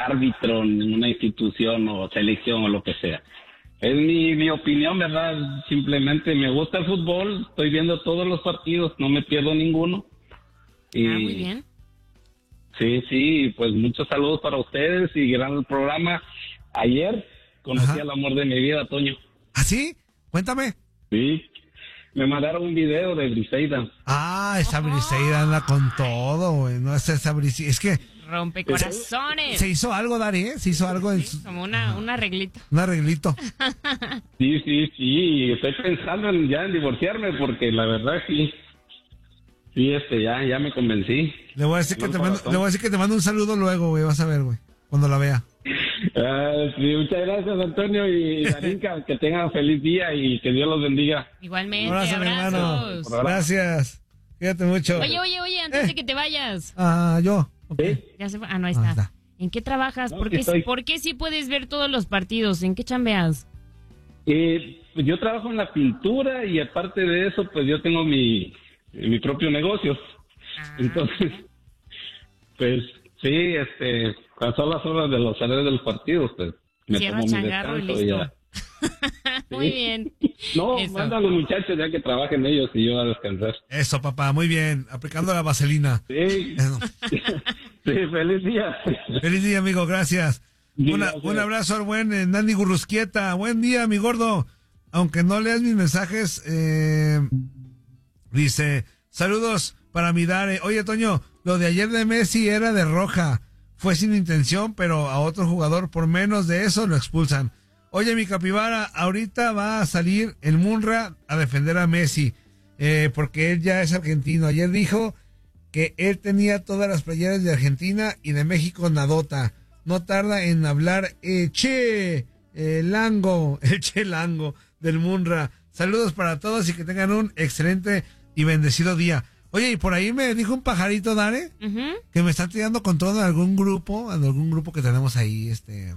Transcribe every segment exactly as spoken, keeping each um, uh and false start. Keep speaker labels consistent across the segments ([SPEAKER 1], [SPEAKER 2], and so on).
[SPEAKER 1] árbitro en una institución o selección o lo que sea. Es mi, mi opinión, ¿verdad? Simplemente me gusta el fútbol, estoy viendo todos los partidos, no me pierdo ninguno. Y,
[SPEAKER 2] ah, muy bien.
[SPEAKER 1] Sí, sí, pues muchos saludos para ustedes y gran programa. Ayer conocí Ajá. al amor de mi vida, Toño.
[SPEAKER 3] ¿Ah, sí? Cuéntame.
[SPEAKER 1] Sí, me mandaron un video de Briseida.
[SPEAKER 3] Ah, esa Briseida anda con todo, güey. No es esa Briseida, es que...
[SPEAKER 2] Rompe corazones.
[SPEAKER 3] Se hizo algo, Dari, ¿eh? Se hizo algo.
[SPEAKER 2] Sí,
[SPEAKER 3] en su...
[SPEAKER 2] como una, un arreglito.
[SPEAKER 3] Un arreglito.
[SPEAKER 1] Sí, sí, sí. Estoy pensando en ya en divorciarme porque la verdad sí. Sí, este, ya, ya me convencí.
[SPEAKER 3] Le voy a decir que te mando, le voy a decir que te mando un saludo luego, güey. Vas a ver, güey. Cuando la vea.
[SPEAKER 1] Uh, sí, muchas gracias, Antonio y Darinka. Que tengan feliz día y que Dios los bendiga.
[SPEAKER 2] Igualmente,
[SPEAKER 3] abrazo,
[SPEAKER 2] abrazos.
[SPEAKER 3] Gracias. Cuídate mucho.
[SPEAKER 2] Oye, oye, oye, antes
[SPEAKER 3] eh.
[SPEAKER 2] de que te vayas.
[SPEAKER 3] Ah, yo. Okay.
[SPEAKER 1] ¿Sí?
[SPEAKER 2] Ya se fue. Ah, no, ahí está. Ah, está. ¿En qué trabajas?
[SPEAKER 1] No,
[SPEAKER 2] ¿Por, qué,
[SPEAKER 1] estoy...
[SPEAKER 2] ¿Por qué sí puedes ver todos los partidos? ¿En qué chambeas?
[SPEAKER 1] Eh, pues yo trabajo en la pintura y aparte de eso, pues yo tengo mi, mi propio negocio. Ah. Entonces, pues sí, este, pasó las horas de los salarios de los partidos, pues me
[SPEAKER 2] Cierra
[SPEAKER 1] tomo mi
[SPEAKER 2] changarro
[SPEAKER 1] descanso
[SPEAKER 2] y
[SPEAKER 1] y
[SPEAKER 2] listo.
[SPEAKER 1] ya.
[SPEAKER 2] Muy bien.
[SPEAKER 1] No,
[SPEAKER 2] Eso.
[SPEAKER 1] manda a los muchachos ya que trabajen ellos y yo a descansar.
[SPEAKER 3] Eso, papá, muy bien. Aplicando la vaselina.
[SPEAKER 1] Sí. Sí, feliz día.
[SPEAKER 3] Feliz día, amigo, gracias.
[SPEAKER 1] Sí,
[SPEAKER 3] Una,
[SPEAKER 1] gracias.
[SPEAKER 3] Un abrazo al buen eh, Nani Gurrusquieta. Buen día, mi gordo. Aunque no leas mis mensajes, eh, dice, saludos para mi Dare. Oye, Toño, lo de ayer de Messi era de roja. Fue sin intención, pero a otro jugador por menos de eso lo expulsan. Oye, mi capibara, ahorita va a salir el Munra a defender a Messi, eh, porque él ya es argentino. Ayer dijo que él tenía todas las playeras de Argentina y de México nadota. No tarda en hablar, eh, che, eh, Lango, el che Lango del Munra. Saludos para todos y que tengan un excelente y bendecido día. Oye, y por ahí me dijo un pajarito, Dare, uh-huh. que me están tirando con todo en algún grupo, en algún grupo que tenemos ahí, este...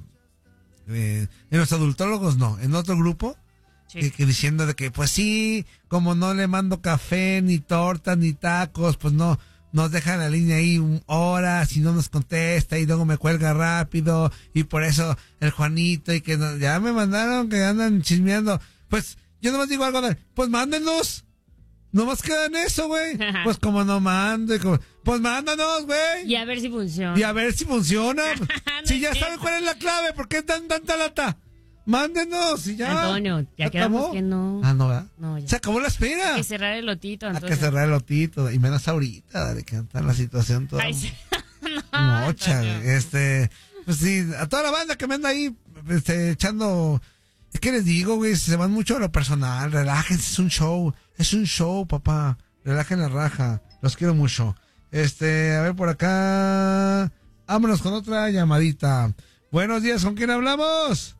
[SPEAKER 3] Eh, en los adultólogos no, en otro grupo sí. que, que diciendo de que pues sí, como no le mando café, ni tortas, ni tacos, pues no, nos deja la línea ahí horas y no nos contesta y luego me cuelga rápido y por eso el Juanito y que no, ya me mandaron que andan chismeando. Pues yo nomás digo algo de, pues mándenos. Nomás queda en eso, güey. Pues como no mando, y como, pues mándanos, güey.
[SPEAKER 2] Y a ver si funciona.
[SPEAKER 3] Y a ver si funciona.
[SPEAKER 2] no
[SPEAKER 3] si ya saben cuál es la clave, ¿por qué dan tanta lata? Mándenos y ya.
[SPEAKER 2] Antonio, ya quedamos que no.
[SPEAKER 3] Ah, no, ¿verdad?
[SPEAKER 2] No, ya.
[SPEAKER 3] Se acabó la espera.
[SPEAKER 2] Hay que cerrar el lotito, Antonio.
[SPEAKER 3] Hay que cerrar el lotito. Y menos ahorita, dale, que está la situación toda.
[SPEAKER 2] Ay, sí. no,
[SPEAKER 3] mocha, güey. Este, pues sí, a toda la banda que me anda ahí, este, echando... Es que les digo, güey, se van mucho a lo personal, relájense, es un show, es un show, papá, relajen la raja, los quiero mucho. Este, a ver por acá, vámonos con otra llamadita. Buenos días, ¿con quién hablamos?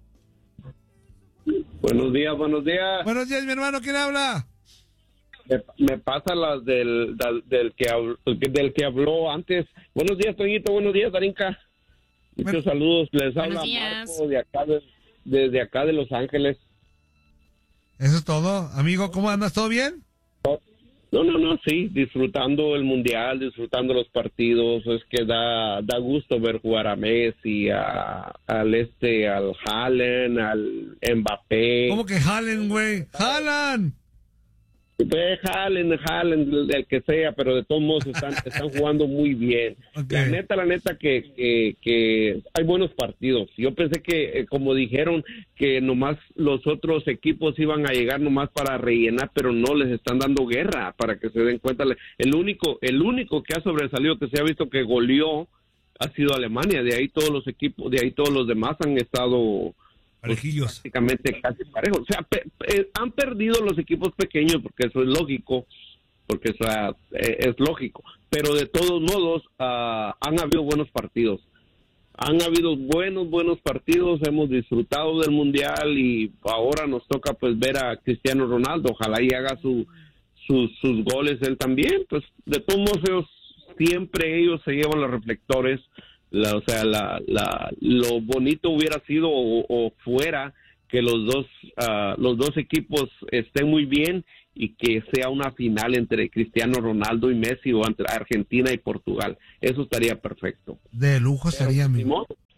[SPEAKER 4] Buenos días, buenos días.
[SPEAKER 3] Buenos días, mi hermano, ¿quién habla?
[SPEAKER 4] Me, me pasa las del, del, del, que habló, del que habló antes. Buenos días, Toñito, buenos días, Darinka. Muchos bueno, saludos, les habla Marco de acá de... desde acá de Los Ángeles.
[SPEAKER 3] Eso es todo. Amigo, ¿cómo andas? ¿Todo bien?
[SPEAKER 4] No, no, no, sí, disfrutando el Mundial, disfrutando los partidos. Es que da da gusto ver jugar a Messi, a, al este, al Haaland, al Mbappé.
[SPEAKER 3] ¿Cómo que Haaland, güey? ¡Haaland!
[SPEAKER 4] Pues Haaland, Haaland, el que sea, pero de todos modos están, están jugando muy bien. Okay. La neta, la neta que, que, que hay buenos partidos. Yo pensé que, eh, como dijeron, que nomás los otros equipos iban a llegar nomás para rellenar, pero no, les están dando guerra para que se den cuenta. El único, el único que ha sobresalido, que se ha visto que goleó, ha sido Alemania. De ahí todos los equipos, de ahí todos los demás han estado...
[SPEAKER 3] parejillos.
[SPEAKER 4] Prácticamente casi parejos. O sea, pe pe han perdido los equipos pequeños porque eso es lógico, porque o sea, eh, es lógico. Pero de todos modos, uh, han habido buenos partidos. Han habido buenos, buenos partidos. Hemos disfrutado del Mundial y ahora nos toca pues ver a Cristiano Ronaldo. Ojalá y haga su, su, sus goles él también. Pues de todos modos, ellos, siempre ellos se llevan los reflectores. La, o sea, la, la, lo bonito hubiera sido o, o fuera que los dos uh, los dos equipos estén muy bien y que sea una final entre Cristiano Ronaldo y Messi o entre Argentina y Portugal. Eso estaría perfecto.
[SPEAKER 3] De lujo sería, amigo.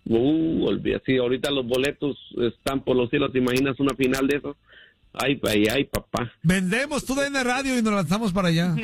[SPEAKER 4] Uh, olvida, sí, ahorita los boletos están por los cielos, ¿te imaginas una final de esos? Ay, ay, ay, papá.
[SPEAKER 3] Vendemos tu D N Radio y nos lanzamos para allá.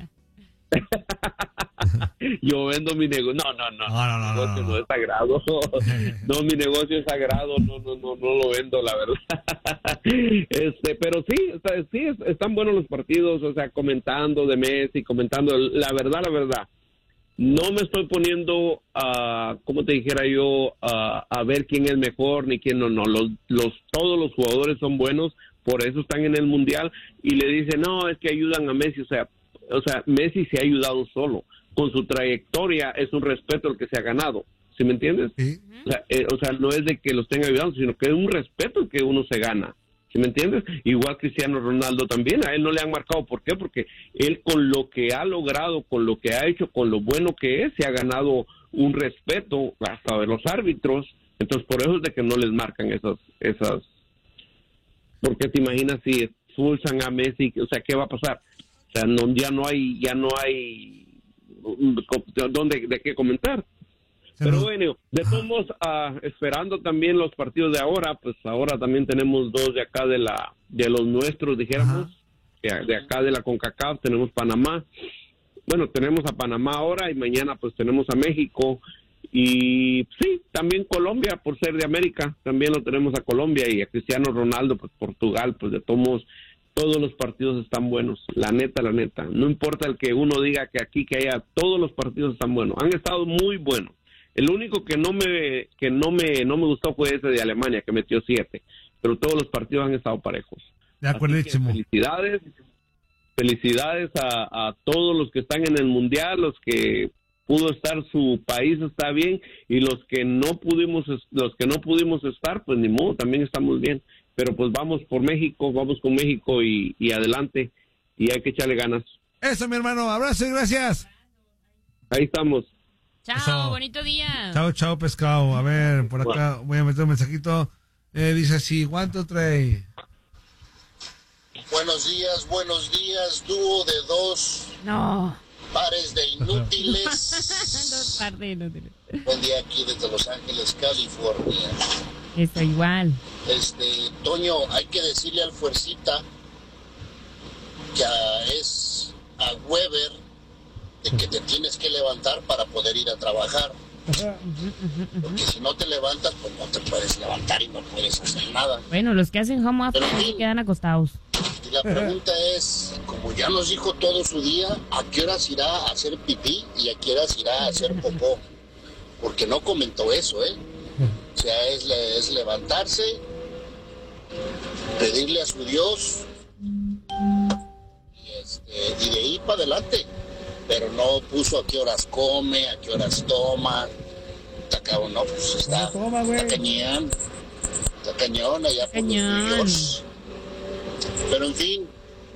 [SPEAKER 4] Yo vendo mi negocio. No, no, no.
[SPEAKER 3] No, no, no,
[SPEAKER 4] mi negocio
[SPEAKER 3] no, no.
[SPEAKER 4] no es sagrado. No, mi negocio es sagrado. No, no, no, no lo vendo, la verdad. Este, pero sí, o sea, sí, están buenos los partidos. O sea, comentando de Messi, comentando. La verdad, la verdad. No me estoy poniendo a, como te dijera yo, a, a ver quién es mejor ni quién no. No, los, los, todos los jugadores son buenos. Por eso están en el Mundial. Y le dicen, no, es que ayudan a Messi. O sea, O sea, Messi se ha ayudado solo. Con su trayectoria es un respeto el que se ha ganado. ¿Sí me entiendes?
[SPEAKER 3] Sí.
[SPEAKER 4] O sea, eh, o sea, no es de que lo estén ayudando, sino que es un respeto el que uno se gana. ¿Sí me entiendes? Igual Cristiano Ronaldo también. A él no le han marcado. ¿Por qué? Porque él con lo que ha logrado, con lo que ha hecho, con lo bueno que es, se ha ganado un respeto hasta de los árbitros. Entonces, por eso es de que no les marcan esas... esas. Porque te imaginas si expulsan a Messi, o sea, ¿qué va a pasar? O sea, no, ya no hay, ya no hay donde de qué comentar. Pero bueno, de todos modos, uh, esperando también los partidos de ahora, pues ahora también tenemos dos de acá de la, de los nuestros, dijéramos, de, de acá de la CONCACAF, tenemos Panamá. Bueno, tenemos a Panamá ahora y mañana pues tenemos a México. Y sí, también Colombia, por ser de América, también lo tenemos a Colombia y a Cristiano Ronaldo, pues Portugal, pues de todos modos, todos los partidos están buenos, la neta, la neta. No importa el que uno diga que aquí, que haya, todos los partidos están buenos. Han estado muy buenos. El único que no me que no me no me gustó fue ese de Alemania, que metió siete. Pero todos los partidos han estado parejos.
[SPEAKER 3] De acuerdísimo.
[SPEAKER 4] Felicidades. Felicidades a, a todos los que están en el Mundial, los que pudo estar su país está bien y los que no pudimos los que no pudimos estar, pues ni modo, también estamos bien. Pero pues vamos por México, vamos con México y, y adelante, y hay que echarle ganas.
[SPEAKER 3] Eso, mi hermano, abrazo y gracias.
[SPEAKER 4] Ahí estamos.
[SPEAKER 2] Chao,
[SPEAKER 3] Eso.
[SPEAKER 2] bonito día.
[SPEAKER 3] Chao, chao, pescado. A ver, por acá voy a meter un mensajito. Eh, dice así, ¿cuánto trae?
[SPEAKER 5] Buenos días, buenos días, dúo de dos
[SPEAKER 2] No.
[SPEAKER 5] pares de inútiles.
[SPEAKER 2] Dos pares de inútiles.
[SPEAKER 5] Buen día aquí desde Los Ángeles, California.
[SPEAKER 2] Eso igual.
[SPEAKER 5] Este, Toño, hay que decirle al Fuercita que a, es a Weber de que te tienes que levantar para poder ir a trabajar. Porque si no te levantas, pues no te puedes levantar y no puedes hacer nada.
[SPEAKER 2] Bueno, los que hacen home office
[SPEAKER 5] Pero,
[SPEAKER 2] se quedan acostados.
[SPEAKER 5] Y la pregunta es, como ya nos dijo todo su día, ¿a qué horas irá a hacer pipí y a qué horas irá a hacer popó? Porque no comentó eso, ¿eh? O sea, es, es levantarse, pedirle a su Dios y, este, y de ahí para adelante. Pero no puso a qué horas come, a qué horas toma. Está cabrón, no, pues está, está cañón. Está cañón allá por los New Yorks. Pero en fin,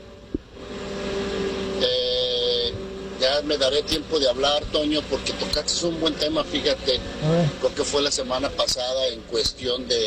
[SPEAKER 5] eh, ya me daré tiempo de hablar, Toño, porque tocaste un buen tema, fíjate. Creo que fue la semana pasada en cuestión de,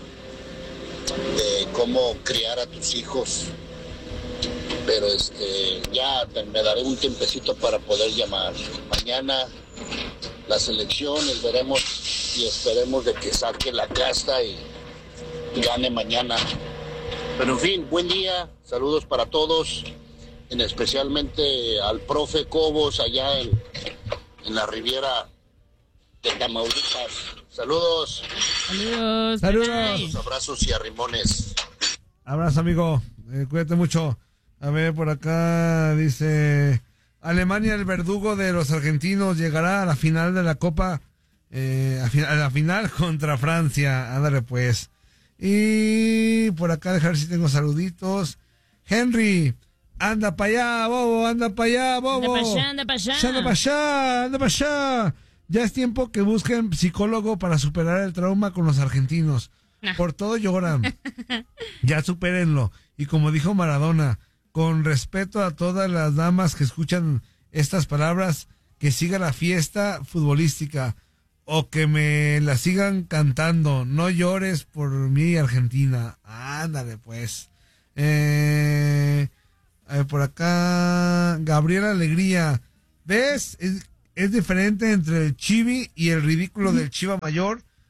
[SPEAKER 5] de cómo criar a tus hijos. Pero este ya me daré un tiempecito para poder llamar. Mañana las elecciones, veremos y esperemos de que saque la casta y gane mañana. Pero en fin, buen día, saludos para todos, en especialmente al profe Cobos allá en, en la Riviera de Tamaulipas. Saludos.
[SPEAKER 2] Saludos.
[SPEAKER 3] Saludos.
[SPEAKER 5] Abrazos y arrimones.
[SPEAKER 3] Abrazo, amigo. Eh, cuídate mucho. A ver, por acá dice... Alemania, el verdugo de los argentinos, llegará a la final de la Copa, eh, a, fi- a la final contra Francia. Ándale, pues. Y por acá, dejar si tengo saluditos. Henry, anda para allá, bobo, anda para allá, bobo.
[SPEAKER 2] Anda pa' allá, anda pa' allá.
[SPEAKER 3] Anda para allá, anda para allá. Ya es tiempo que busquen psicólogo para superar el trauma con los argentinos.
[SPEAKER 2] Nah.
[SPEAKER 3] Por todo lloran. Ya supérenlo. Y como dijo Maradona, con respeto a todas las damas que escuchan estas palabras, que siga la fiesta futbolística o que me la sigan cantando. No llores por mí, Argentina. Ándale, pues. Eh, a ver, por acá, Gabriela Alegría. ¿Ves? Es, es diferente entre el chibi y el ridículo del Chiva Mayor.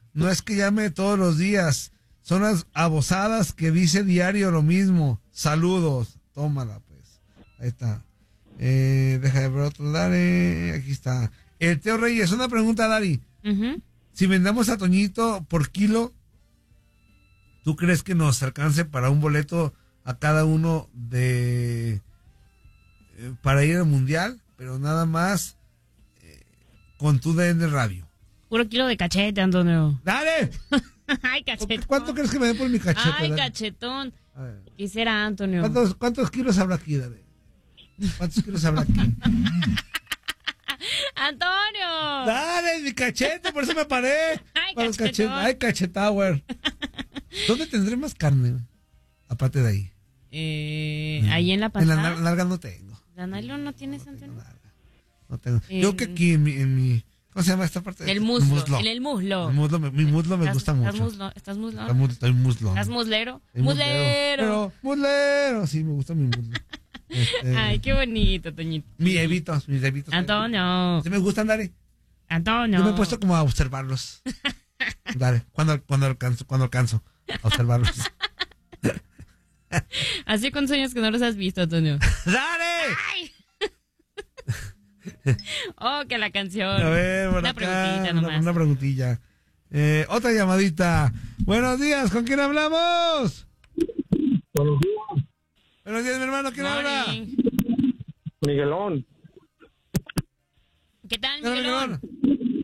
[SPEAKER 3] no es que llame todos los días, son las abusadas que dice diario lo mismo. Saludos, tómala pues. Ahí está. Eh, deja de ver otro, Dari. Aquí está. El Teo Reyes, una pregunta, Dari.
[SPEAKER 2] Ujú.
[SPEAKER 3] Si vendamos a Toñito por kilo, ¿tú crees que nos alcance para un boleto a cada uno de eh, para ir al mundial? Pero nada más eh, con tu D N Radio.
[SPEAKER 2] Puro kilo de cachete, Antonio.
[SPEAKER 3] ¡Dale!
[SPEAKER 2] Ay, cachetón.
[SPEAKER 3] ¿Cuánto crees que me den por mi cachete?
[SPEAKER 2] Ay,
[SPEAKER 3] Dale?
[SPEAKER 2] cachetón.
[SPEAKER 3] A ver.
[SPEAKER 2] ¿Qué será, Antonio?
[SPEAKER 3] ¿Cuántos, ¿Cuántos kilos habrá aquí, Dale? ¿Cuántos kilos habrá aquí?
[SPEAKER 2] ¡Antonio!
[SPEAKER 3] ¡Dale, mi cachete! Por eso me paré.
[SPEAKER 2] Ay,
[SPEAKER 3] Para los
[SPEAKER 2] cachetón.
[SPEAKER 3] cachet- Ay, cachetower. ¿Dónde tendré más carne? Aparte de ahí.
[SPEAKER 2] Eh, ahí en la
[SPEAKER 3] En
[SPEAKER 2] pasada.
[SPEAKER 3] la lar- larga no tengo.
[SPEAKER 2] ¿La nylon no tienes,
[SPEAKER 3] No tengo
[SPEAKER 2] Antonio?
[SPEAKER 3] larga. No tengo.
[SPEAKER 2] En-
[SPEAKER 3] Yo que aquí en mi, en mi... ¿Cómo se llama esta parte?
[SPEAKER 2] El muslo, en el muslo.
[SPEAKER 3] El muslo me- mi muslo me
[SPEAKER 2] ¿Estás-
[SPEAKER 3] gusta
[SPEAKER 2] estás
[SPEAKER 3] mucho.
[SPEAKER 2] muslo- ¿Estás muslón?
[SPEAKER 3] Está mu- Estoy muslón.
[SPEAKER 2] ¿Estás muslero?
[SPEAKER 3] Estoy
[SPEAKER 2] ¡Muslero!
[SPEAKER 3] Pero, muslero. Sí, me gusta mi muslo. Este,
[SPEAKER 2] Ay, qué bonito, Toñito.
[SPEAKER 3] mi evitos, mis evitos.
[SPEAKER 2] Antonio.
[SPEAKER 3] ¿Sí me gustan, Dale?
[SPEAKER 2] Antonio.
[SPEAKER 3] Yo me he puesto como a observarlos. Dale, cuando, cuando alcanzo, cuando alcanzo a observarlos.
[SPEAKER 2] Así con sueños que no los has visto, Antonio.
[SPEAKER 3] ¡Dale!
[SPEAKER 2] Oh, que la canción.
[SPEAKER 3] A ver, por
[SPEAKER 2] Una
[SPEAKER 3] acá,
[SPEAKER 2] preguntita
[SPEAKER 3] una,
[SPEAKER 2] nomás.
[SPEAKER 3] una preguntilla. Eh, otra llamadita. Buenos días, ¿con quién hablamos?
[SPEAKER 6] Buenos días,
[SPEAKER 3] Buenos días, mi hermano, ¿quién habla?
[SPEAKER 2] Morning.
[SPEAKER 6] Miguelón.
[SPEAKER 2] ¿Qué tal,
[SPEAKER 3] Hola,
[SPEAKER 2] Miguelón?
[SPEAKER 3] Miguelón.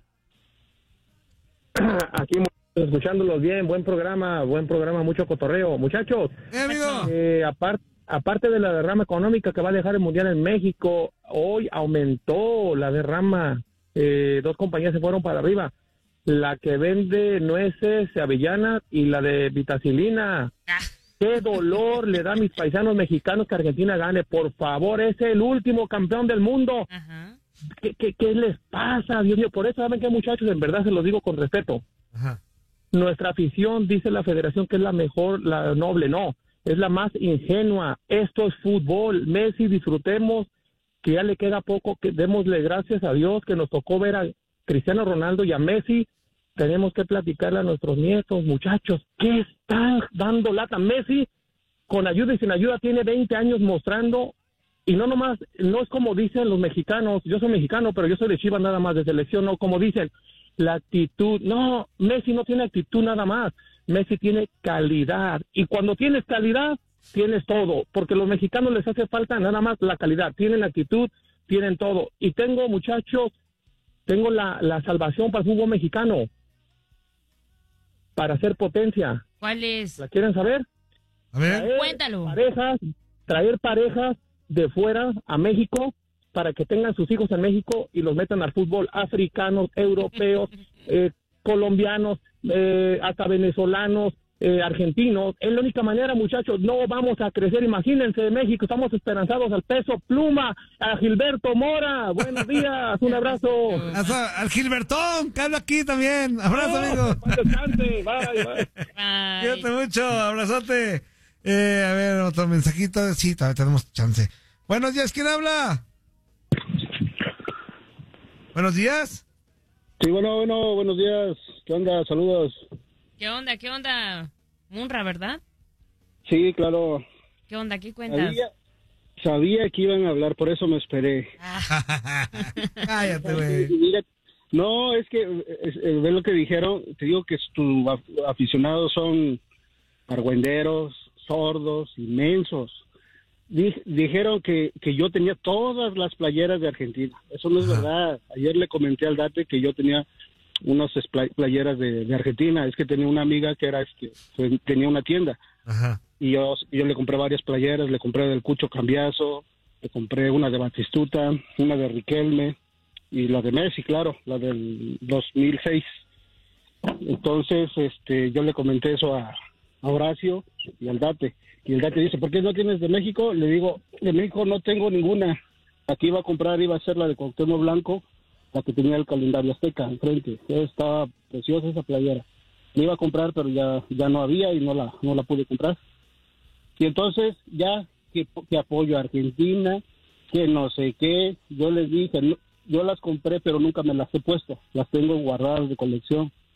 [SPEAKER 6] Aquí escuchándolos bien, buen programa, buen programa, mucho cotorreo. Muchachos,
[SPEAKER 3] Eh, amigo.
[SPEAKER 6] eh, aparte aparte de la derrama económica que va a dejar el Mundial en México, hoy aumentó la derrama, eh, dos compañías se fueron para arriba, la que vende nueces, avellanas y la de vitacilina.
[SPEAKER 2] Ah.
[SPEAKER 6] Qué dolor le da a mis paisanos mexicanos que Argentina gane, por favor, es el último campeón del mundo.
[SPEAKER 2] Ajá.
[SPEAKER 6] ¿Qué, qué, qué les pasa, Dios mío? Por eso, ¿saben qué, muchachos? En verdad se los digo con respeto.
[SPEAKER 3] Ajá.
[SPEAKER 6] Nuestra afición, dice la federación, que es la mejor, la noble. No, es la más ingenua. Esto es fútbol. Messi, disfrutemos, que ya le queda poco, que démosle gracias a Dios que nos tocó ver a Cristiano Ronaldo y a Messi. Tenemos que platicarle a nuestros nietos, muchachos, ¿qué están dando lata? Messi, con ayuda y sin ayuda, tiene veinte años mostrando, y no nomás, no es como dicen los mexicanos, yo soy mexicano, pero yo soy de Chivas nada más, de selección, no como dicen, la actitud, no, Messi no tiene actitud nada más, Messi tiene calidad, y cuando tienes calidad, tienes todo, porque a los mexicanos les hace falta nada más la calidad, tienen actitud, tienen todo, y tengo, muchachos, tengo la, la salvación para el fútbol mexicano, para hacer potencia.
[SPEAKER 2] ¿Cuál es?
[SPEAKER 6] ¿La quieren saber?
[SPEAKER 3] A ver.
[SPEAKER 6] Traer
[SPEAKER 2] Cuéntalo.
[SPEAKER 6] Parejas, traer parejas de fuera a México para que tengan sus hijos en México y los metan al fútbol, africanos, europeos, eh, colombianos, eh, hasta venezolanos, eh, argentinos. Es la única manera, muchachos, no vamos a crecer. Imagínense, de México estamos esperanzados al Peso Pluma, a Gilberto Mora. Buenos días, un abrazo.
[SPEAKER 3] Hasta al Gilbertón, que habla aquí también. Abrazo, amigo.
[SPEAKER 6] Paz descanse. Bye, bye.
[SPEAKER 2] Ay.
[SPEAKER 3] Cuídate mucho, abrazote. Eh, a ver, otro mensajito. Sí, todavía tenemos chance. Buenos días, ¿quién habla? Buenos días.
[SPEAKER 7] Sí, bueno, bueno, buenos días. ¿Qué onda? Saludos.
[SPEAKER 2] ¿Qué onda? ¿Qué onda? Munra, ¿verdad?
[SPEAKER 7] Sí, claro.
[SPEAKER 2] ¿Qué onda? ¿Qué cuentas?
[SPEAKER 7] Sabía, sabía que iban a hablar, por eso me esperé.
[SPEAKER 2] Ah,
[SPEAKER 3] Cállate, güey.
[SPEAKER 7] Mira, no, es que es, es, ve lo que dijeron. Te digo que tus aficionados son argüenderos, sordos, inmensos. Di- dijeron que, que yo tenía todas las playeras de Argentina. Eso no es
[SPEAKER 3] Ajá.
[SPEAKER 7] verdad. Ayer le comenté al Date que yo tenía unas espla- playeras de, de Argentina. Es que tenía una amiga que era este, que tenía una tienda
[SPEAKER 3] Ajá.
[SPEAKER 7] y yo, yo le compré varias playeras. Le compré del Cucho Cambiazo, le compré una de Batistuta, una de Riquelme y la de Messi, claro, la del dos mil seis. Entonces, este, yo le comenté eso a, a Horacio y al Date. Y el Date dice, ¿por qué no tienes de México? Le digo, de México no tengo ninguna. La que iba a comprar iba a ser la de Cuauhtémoc Blanco, la que tenía el calendario azteca enfrente. Estaba preciosa esa playera. La iba a comprar, pero ya ya no había y no la no la pude comprar. Y entonces, ya que, que apoyo a Argentina, que no sé qué, yo les dije, no, yo las compré, pero nunca me las he puesto. Las tengo guardadas de colección.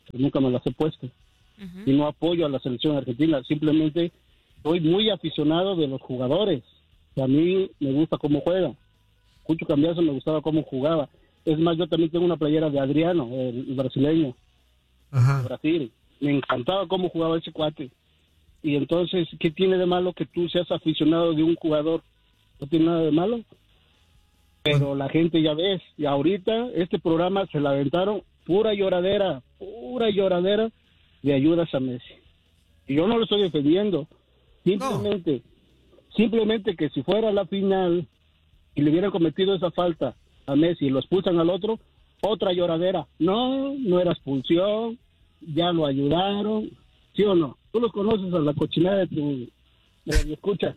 [SPEAKER 7] pero nunca me las he puesto. Uh-huh. Y no apoyo a la selección argentina, simplemente soy muy aficionado de los jugadores. A mí me gusta cómo juega. Cucho Cambiaso me gustaba cómo jugaba. Es más, yo también tengo una playera de Adriano, el, el brasileño, uh-huh. de Brasil. Me encantaba cómo jugaba ese cuate. Y entonces, ¿qué tiene de malo que tú seas aficionado de un jugador? No tiene nada de malo. Pero la gente ya ves, y ahorita este programa se la aventaron pura lloradera, pura lloradera de ayudas a Messi. Y yo no lo estoy defendiendo, simplemente, no. simplemente que si fuera la final y le hubieran cometido esa falta a Messi y lo expulsan al otro, otra lloradera. No, no era expulsión, ya lo ayudaron, ¿sí o no? Tú los conoces a la cochinada de tu, de la que escuchas.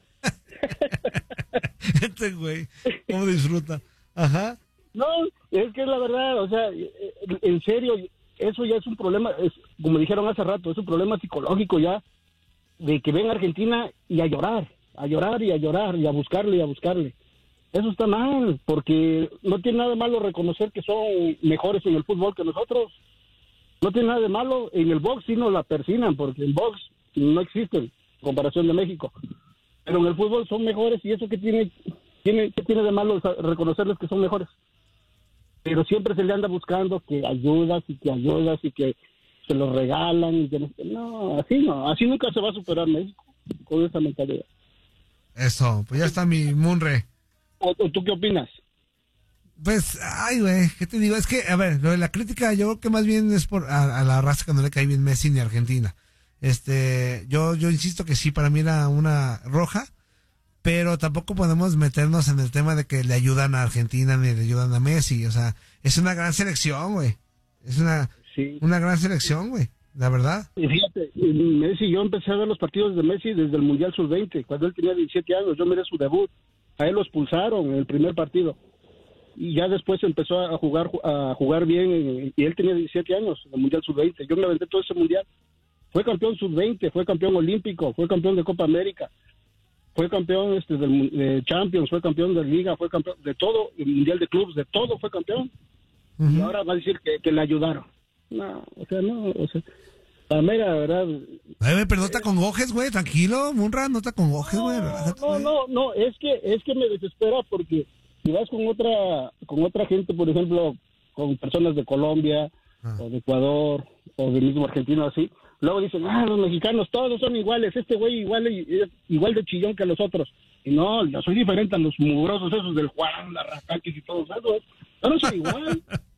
[SPEAKER 3] Este güey, ¿cómo disfruta? Ajá.
[SPEAKER 7] No, es que es la verdad, o sea, en serio, eso ya es un problema, es, como dijeron hace rato, es un problema psicológico ya, de que ven a Argentina y a llorar, a llorar y a llorar, y a buscarle y a buscarle. Eso está mal, porque no tiene nada de malo reconocer que son mejores en el fútbol que nosotros. No tiene nada de malo, en el box sí nos la persinan, porque en box no existe en comparación de México. Pero en el fútbol son mejores, y eso que tiene, tiene, ¿qué tiene de malo reconocerles que son mejores? Pero siempre se le anda buscando que ayudas y que ayudas y que se los regalan. Y que no, no, así no, así nunca se va a superar México con esa mentalidad.
[SPEAKER 3] Eso, pues ya está mi Munre.
[SPEAKER 7] ¿O, o tú qué opinas?
[SPEAKER 3] Pues, ay, güey, ¿qué te digo? Es que, a ver, lo de la crítica yo creo que más bien es por a, a la raza que no le cae bien Messi ni Argentina. Este, yo, yo insisto que sí, para mí era una roja, pero tampoco podemos meternos en el tema de que le ayudan a Argentina ni le ayudan a Messi. O sea, es una gran selección, güey. Es una, sí. una gran selección, güey, la verdad.
[SPEAKER 7] Y fíjate, Messi, yo empecé a ver los partidos de Messi desde el Mundial sub veinte, cuando él tenía diecisiete años, yo miré su debut. A él lo expulsaron en el primer partido. Y ya después empezó a jugar a jugar bien, y él tenía diecisiete años en el Mundial sub veinte. Yo me aventé todo ese Mundial. Fue campeón sub veinte, fue campeón olímpico, fue campeón de Copa América, fue campeón este del de Champions, fue campeón de Liga, fue campeón de todo, el Mundial de Clubes, de todo fue campeón. Uh-huh. Y ahora va a decir que, que le ayudaron. No, o sea, no, o sea, la mera verdad.
[SPEAKER 3] Ay, pero no te acongojes, güey, tranquilo, Munra, no te acongojes, güey.
[SPEAKER 7] No, no, no, no, es que, es que me desespera porque si vas con otra, con otra gente, por ejemplo, con personas de Colombia, ah. o de Ecuador, o de mismo Argentina, así, luego dicen, ah, los mexicanos todos son iguales, este güey igual, igual de chillón que los otros. Y no, yo soy diferente a los mugrosos esos del Juan, la Racaquis y todos esos. Yo no soy igual.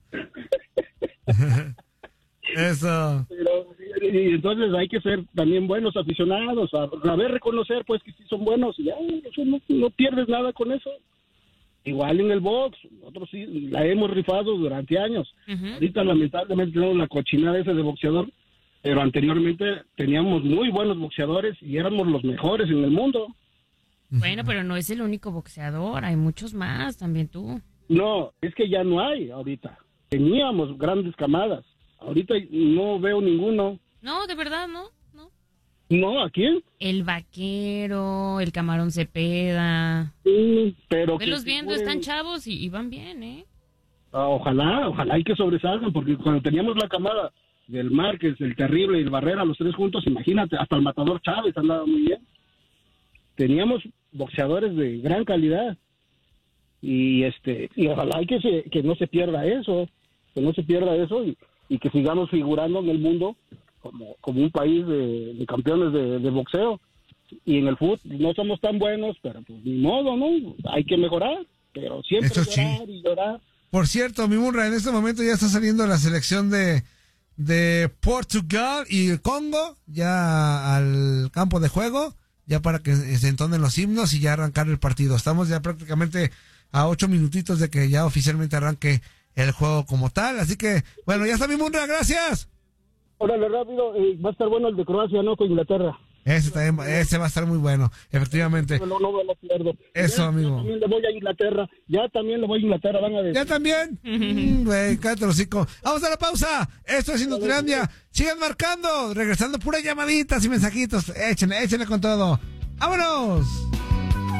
[SPEAKER 3] Eso.
[SPEAKER 7] Pero, y entonces hay que ser también buenos aficionados, a, a ver, reconocer pues que sí son buenos, y ya, eso no, no pierdes nada con eso. Igual en el box, nosotros sí la hemos rifado durante años. Uh-huh. Ahorita lamentablemente tenemos la cochinada esa de boxeador, pero anteriormente teníamos muy buenos boxeadores y éramos los mejores en el mundo.
[SPEAKER 2] Bueno, pero no es el único boxeador, hay muchos más, también tú.
[SPEAKER 7] No, es que ya no hay ahorita. Teníamos grandes camadas, ahorita no veo ninguno.
[SPEAKER 2] No, de verdad, no, no.
[SPEAKER 7] No, ¿a quién?
[SPEAKER 2] El Vaquero, el Camarón Cepeda.
[SPEAKER 7] Sí, pero...
[SPEAKER 2] Velos viendo, figuren... están chavos y, y van bien, ¿eh?
[SPEAKER 7] Ah, ojalá, ojalá hay que sobresalgan, porque cuando teníamos la camada del Márquez, el Terrible y el Barrera, los tres juntos, imagínate, hasta el Matador Chávez andaba muy bien. Teníamos boxeadores de gran calidad. Y este y ojalá y que, se, que no se pierda eso, que no se pierda eso y, y que sigamos figurando en el mundo como, como un país de, de campeones de, de boxeo. Y en el fútbol no somos tan buenos, pero pues ni modo, ¿no? Hay que mejorar, pero siempre
[SPEAKER 3] eso
[SPEAKER 7] llorar
[SPEAKER 3] sí.
[SPEAKER 7] y llorar.
[SPEAKER 3] Por cierto, mi Munra, en este momento ya está saliendo la selección de, de Portugal y el Congo ya al campo de juego, ya para que se entonen los himnos y ya arrancar el partido. Estamos ya prácticamente a ocho minutitos de que ya oficialmente arranque el juego como tal. Así que, bueno, ya está mi Munra, gracias.
[SPEAKER 7] Órale, rápido, eh, va a estar bueno el de Croacia, ¿no? Con Inglaterra.
[SPEAKER 3] Ese, también, ese va a estar muy bueno, efectivamente.
[SPEAKER 7] No, no, no lo pierdo.
[SPEAKER 3] Eso,
[SPEAKER 7] ya,
[SPEAKER 3] amigo.
[SPEAKER 7] Ya también le voy a Inglaterra, ya también le voy a Inglaterra, van a decir.
[SPEAKER 3] ¿Ya también? Güey, mm, cállate el hocico. Vamos a la pausa. Esto es Inutilandia. Sigan marcando, regresando puras llamaditas y mensajitos. Échenle, échenle con todo. ¡Vámonos!